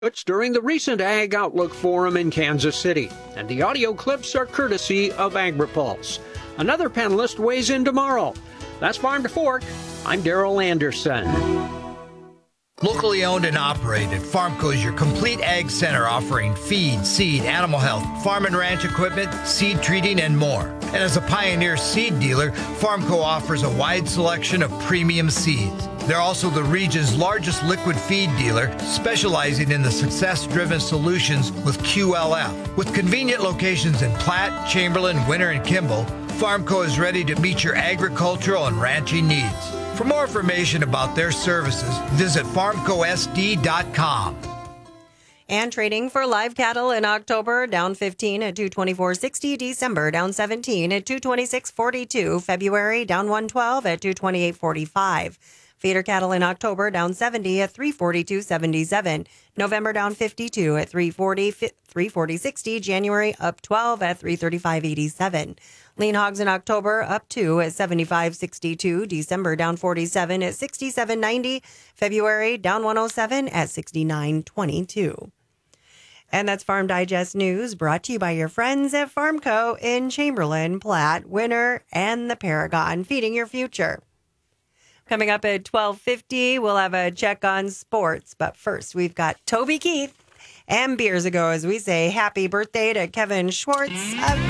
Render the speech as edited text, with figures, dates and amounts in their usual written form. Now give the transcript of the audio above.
It's during the recent Ag Outlook Forum in Kansas City, and the audio clips are courtesy of AgriPulse. Another panelist weighs in tomorrow. That's Farm to Fork. I'm Darrell Anderson. Locally owned and operated, Farmco is your complete ag center offering feed, seed, animal health, farm and ranch equipment, seed treating, and more. And as a pioneer seed dealer, Farmco offers a wide selection of premium seeds. They're also the region's largest liquid feed dealer, specializing in the success-driven solutions with QLF. With convenient locations in Platte, Chamberlain, Winter, and Kimball, Farmco is ready to meet your agricultural and ranching needs. For more information about their services, visit farmcosd.com. And trading for live cattle in October, down 15 at 224.60. December, down 17 at 226.42. February, down 112 at 228.45. Feeder cattle in October, down 70 at 342.77. November, down 52 at 340.60. January, up 12 at 335.87. Lean hogs in October up 2 at 75.62. December down 47 at 67.90. February down 107 at 69.22. And that's Farm Digest News, brought to you by your friends at Farmco in Chamberlain, Platte, Winter, and the Paragon, feeding your future. Coming up at 12:50, we'll have a check on sports. But first, we've got Toby Keith and Beers Ago as we say happy birthday to Kevin Schwartz of